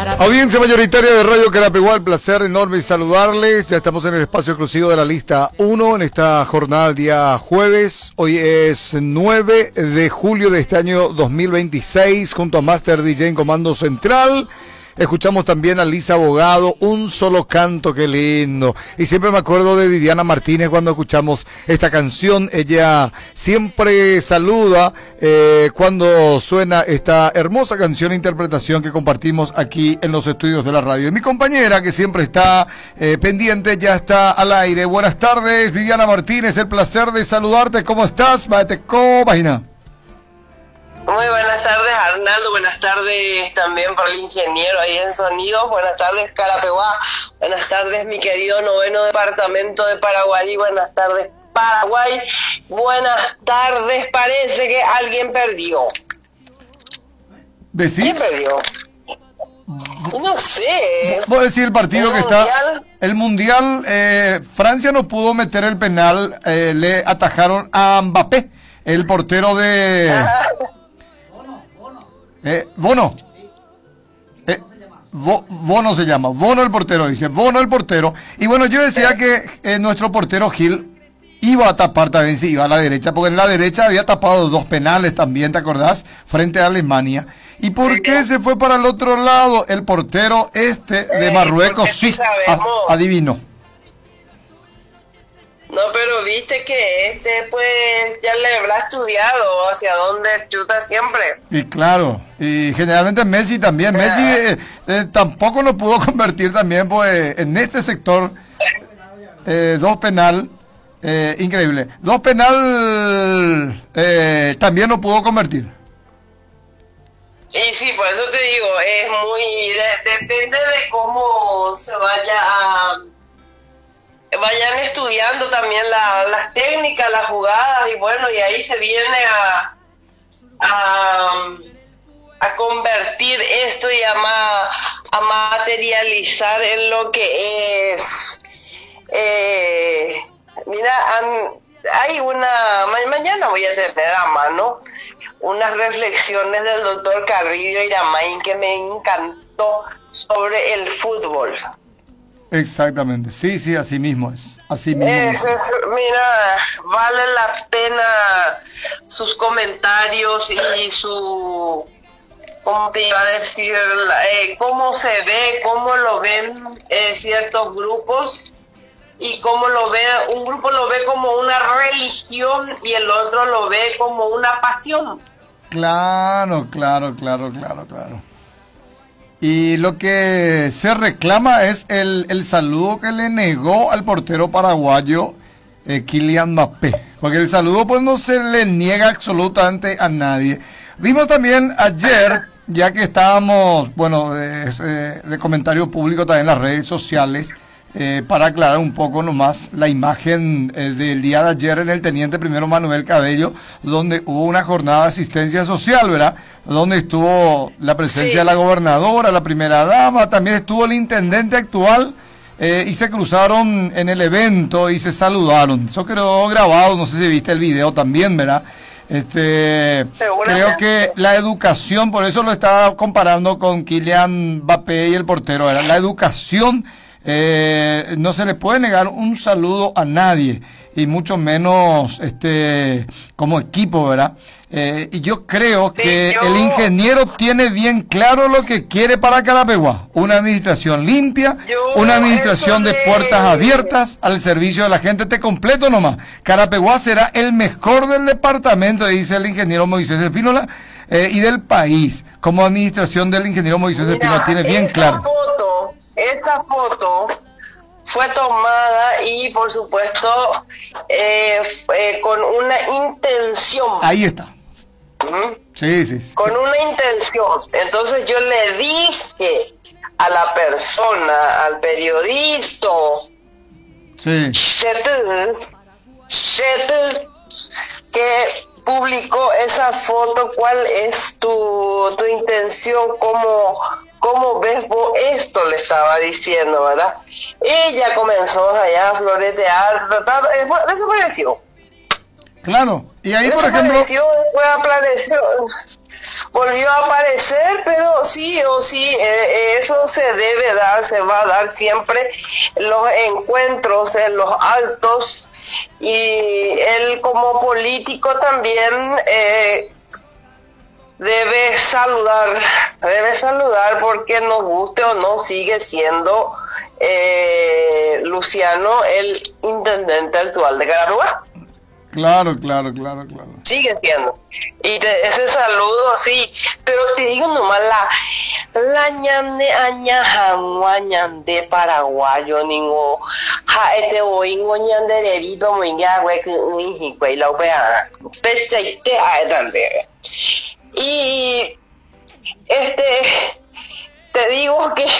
Audiencia mayoritaria de Radio Carapeguá, el placer enorme saludarles. Ya estamos en el espacio exclusivo de la lista 1 en esta jornada del día jueves. Hoy es 9 de julio de este año 2026, junto a Master DJ en Comando Central. Escuchamos también a Lisa Abogado, Un Solo Canto, qué lindo. Y siempre me acuerdo de Viviana Martínez cuando escuchamos esta canción. Ella siempre saluda cuando suena esta hermosa canción e interpretación que compartimos aquí en los estudios de la radio. Y mi compañera, que siempre está pendiente, ya está al aire. Buenas tardes, Viviana Martínez, el placer de saludarte. ¿Cómo estás? Página. Muy buenas tardes, Arnaldo. Buenas tardes también para el ingeniero ahí en sonido. Buenas tardes, Carapeguá. Buenas tardes, mi querido noveno departamento de Paraguay. Buenas tardes, Paraguay. Buenas tardes. Parece que alguien perdió. ¿Quién perdió? No sé. Voy a decir el partido que está. El Mundial. Francia no pudo meter el penal. Le atajaron a Mbappé, el portero de... Bono. Bono se llama. Bono el portero, dice. Bono el portero. Y bueno, yo decía que nuestro portero Gil iba a tapar también si iba a la derecha, porque en la derecha había tapado 2 penales también, ¿te acordás? Frente a Alemania. ¿Y por qué se fue para el otro lado? El portero de Marruecos, sí, adivinó. No, pero viste que pues ya le habrá estudiado hacia dónde chuta siempre. Y claro, y generalmente Messi también. Messi tampoco lo pudo convertir también, pues en este sector. 2 penal, increíble. 2 penal también lo pudo convertir. Y sí, por eso te digo, es muy... depende de cómo se vayan estudiando también las técnicas, las jugadas, y bueno, y ahí se viene a convertir esto y a materializar en lo que es. Hay mañana voy a tener a mano unas reflexiones del doctor Carrillo Iramain que me encantó sobre el fútbol. Exactamente, sí, así mismo es. Así mismo es. Mira, vale la pena sus comentarios y ¿cómo te iba a decir? Cómo se ve, cómo lo ven ciertos grupos, y cómo lo ve, un grupo lo ve como una religión y el otro lo ve como una pasión. Claro. Y lo que se reclama es el saludo que le negó al portero paraguayo Kylian Mbappé. Porque el saludo pues no se le niega absolutamente a nadie. Vimos también ayer, ya que estábamos, de comentario público también en las redes sociales, para aclarar un poco nomás la imagen del día de ayer en el Teniente Primero Manuel Cabello, donde hubo una jornada de asistencia social, ¿verdad? Donde estuvo la presencia de la gobernadora, la primera dama, también estuvo el intendente actual, y se cruzaron en el evento y se saludaron. Eso quedó grabado, no sé si viste el video también, ¿verdad? Creo que la educación, por eso lo estaba comparando con Kylian Mbappé y el portero, ¿verdad? La educación... no se le puede negar un saludo a nadie, y mucho menos como equipo, ¿verdad? Y yo creo que el ingeniero tiene bien claro lo que quiere para Carapeguá: una administración limpia, una administración de puertas abiertas al servicio de la gente. Te completo nomás: Carapeguá será el mejor del departamento, dice el ingeniero Moisés Espínola, y del país. Como administración del ingeniero Moisés Espínola tiene bien claro. Esta foto fue tomada y, por supuesto, con una intención. Ahí está. Sí. Con una intención. Entonces yo le dije a la persona, al periodista, que publicó esa foto, ¿cuál es tu intención? ¿Cómo ves vos esto? Le estaba diciendo, ¿verdad? Ella comenzó allá a floretear, desapareció. Claro, y ahí por ejemplo... Después apareció, volvió a aparecer, pero sí o sí, eso se debe dar, se va a dar siempre en los encuentros, en los actos, y él como político también debe saludar porque nos guste o no, sigue siendo Luciano el intendente actual de Cararuá. Claro. Sigue siendo. Y ese saludo, sí. Pero te digo nomás, la ñande ñande paraguayo, ningo, este boingo ñandererito, moinga, güey, que un güey, la opea. Peseite, y te digo que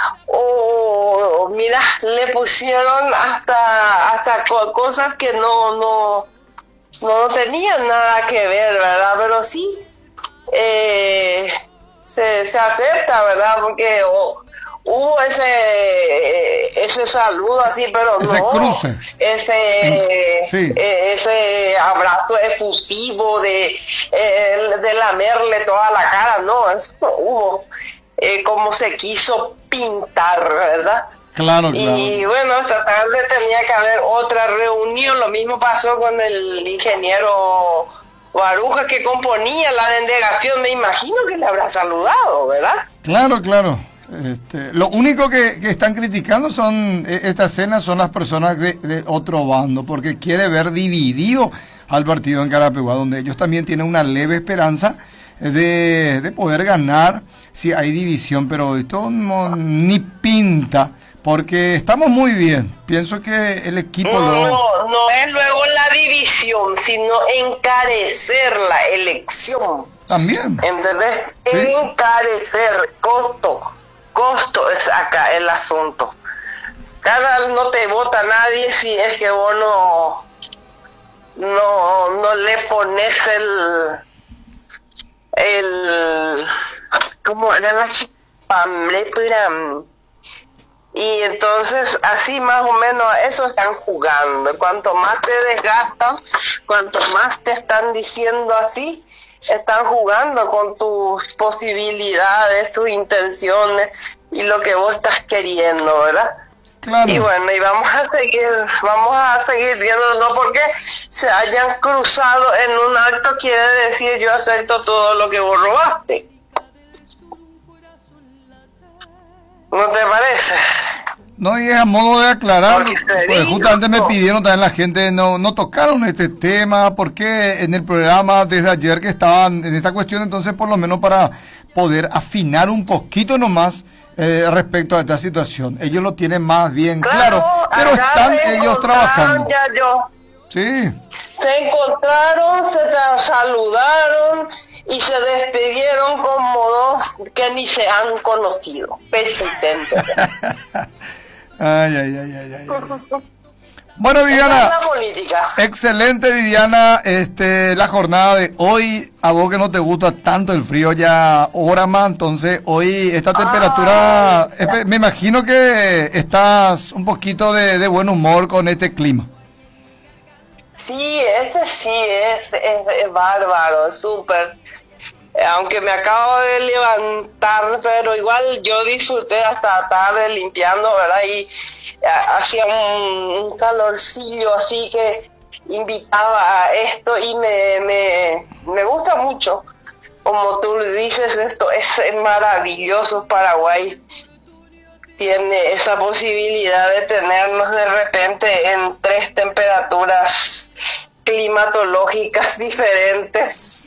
mira, le pusieron hasta cosas que no tenían nada que ver, ¿verdad? Pero sí, se acepta, ¿verdad? Porque hubo ese saludo así, pero ese no cruce. Ese abrazo efusivo de lamerle toda la cara, no, eso no hubo. Como se quiso pintar, ¿verdad? Claro. Y bueno, esta tarde tenía que haber otra reunión. Lo mismo pasó con el ingeniero Baruja, que componía la delegación. Me imagino que le habrá saludado, ¿verdad? Claro. Lo único que están criticando son esta escena, son las personas de otro bando, porque quiere ver dividido al partido en Carapeguá, donde ellos también tienen una leve esperanza de poder ganar si hay división, pero esto ni pinta, porque estamos muy bien. Pienso que el equipo no es luego la división, sino encarecer la elección. También. ¿Entendés? Sí. Encarecer, costo es acá el asunto. No te vota nadie si es que vos no le pones ¿cómo era la chica? Y entonces así más o menos eso están jugando. Cuanto más te desgastan, cuanto más te están diciendo así, están jugando con tus posibilidades, tus intenciones y lo que vos estás queriendo, ¿verdad? Claro. Y bueno, y vamos a seguir viendo, no porque se hayan cruzado en un acto quiere decir yo acepto todo lo que vos robaste. ¿No te parece? No, y es a modo de aclarar, pues justamente me no. pidieron también la gente, no tocaron este tema, porque en el programa desde ayer que estaban en esta cuestión, entonces por lo menos para poder afinar un poquito nomás respecto a esta situación. Ellos lo tienen más bien claro, pero están ellos trabajando. Sí. Se encontraron, se saludaron y se despidieron como dos que ni se han conocido. Pesitente. Ay. Bueno, Viviana, excelente, Viviana, la jornada de hoy, a vos que no te gusta tanto el frío, ya hora más, entonces hoy esta temperatura, me imagino que estás un poquito de buen humor con este clima. Sí, sí es bárbaro, es súper. Aunque me acabo de levantar, pero igual yo disfruté hasta tarde limpiando, ¿verdad? Y hacía un calorcillo así que invitaba a esto y me gusta mucho. Como tú dices, esto es maravilloso. Paraguay tiene esa posibilidad de tenernos de repente en 3 temperaturas climatológicas diferentes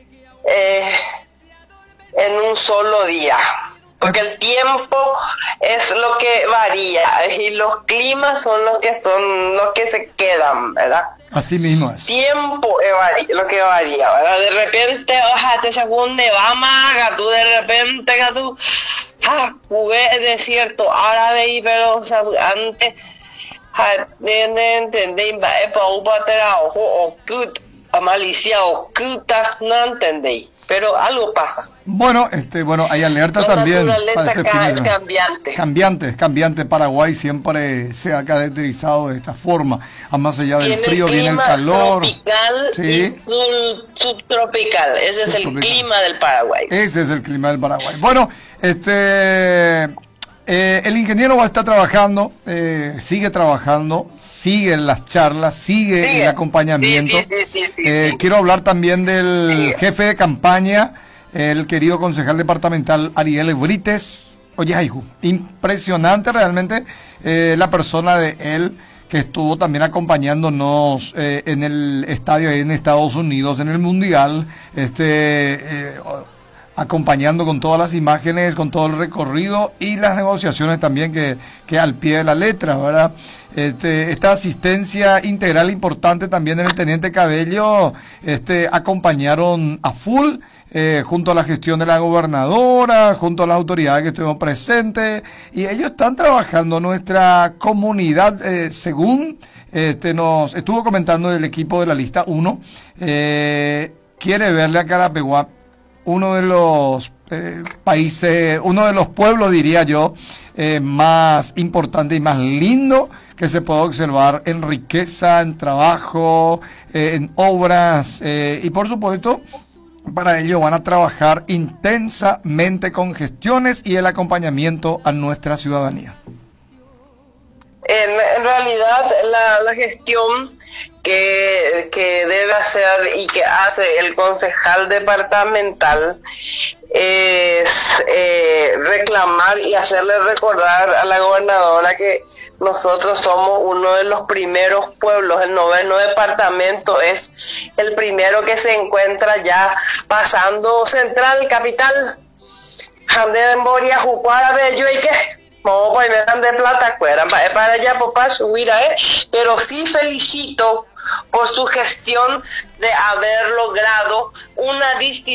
en un solo día, porque el tiempo es lo que varía y los climas son los que se quedan, ¿verdad? Así mismo es. Tiempo es lo que varía, ¿verdad? De repente, te según Nevama, tú de repente, tú jugué desierto árabe, pero o sea, antes entendí malicia oculta, no entendéis, pero algo pasa. Bueno, bueno, hay alertas también. La naturaleza es cambiante. Es cambiante. Paraguay siempre se ha caracterizado de esta forma. A más allá del frío viene el calor. Tropical, ¿sí? Y subtropical. Ese es el clima del Paraguay. Ese es el clima del Paraguay. Bueno, el ingeniero va a estar trabajando, sigue trabajando, sigue las charlas, sigue el acompañamiento. Sí. Quiero hablar también del jefe de campaña, el querido concejal departamental Ariel Brites. Oye, impresionante realmente la persona de él, que estuvo también acompañándonos en el estadio en Estados Unidos, en el Mundial, acompañando con todas las imágenes, con todo el recorrido y las negociaciones también que al pie de la letra, ¿verdad? Esta asistencia integral importante también en el Teniente Cabello, acompañaron a full, junto a la gestión de la gobernadora, junto a las autoridades que estuvimos presentes, y ellos están trabajando nuestra comunidad, según nos estuvo comentando el equipo de la lista 1, quiere verle a Carapeguá uno de los países, uno de los pueblos, diría yo, más importante y más lindo que se puede observar en riqueza, en trabajo, en obras, y por supuesto, para ello van a trabajar intensamente con gestiones y el acompañamiento a nuestra ciudadanía. En realidad, la gestión que debe hacer y que hace el concejal departamental es reclamar y hacerle recordar a la gobernadora que nosotros somos uno de los primeros pueblos. El 9º departamento es el primero que se encuentra ya pasando central, capital. Jande Moria, Jucuara, Bello y que no, pues me dan de plata, para allá, papá, subir a él, pero sí felicito por su gestión de haber logrado una distinción